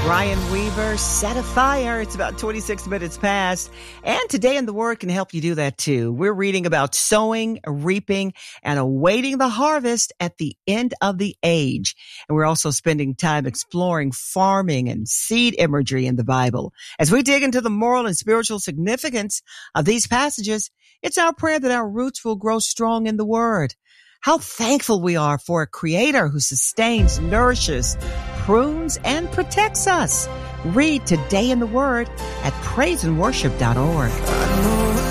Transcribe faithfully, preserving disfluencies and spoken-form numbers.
Brian Weaver, Set a Fire. It's about twenty-six minutes past. And Today in the Word can help you do that too. We're reading about sowing, reaping, and awaiting the harvest at the end of the age. And we're also spending time exploring farming and seed imagery in the Bible. As we dig into the moral and spiritual significance of these passages, it's our prayer that our roots will grow strong in the Word. How thankful we are for a Creator who sustains, nourishes, prunes, and protects us. Read Today in the Word at praise and worship dot org.